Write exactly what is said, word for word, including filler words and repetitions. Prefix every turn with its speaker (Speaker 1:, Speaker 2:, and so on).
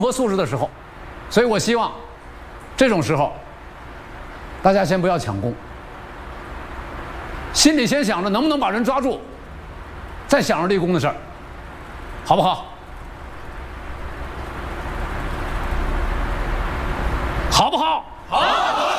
Speaker 1: 活素质的时候，所以我希望这种时候大家先不要抢功，心里先想着能不能把人抓住，再想着立功的事儿，好不好？好不好？好。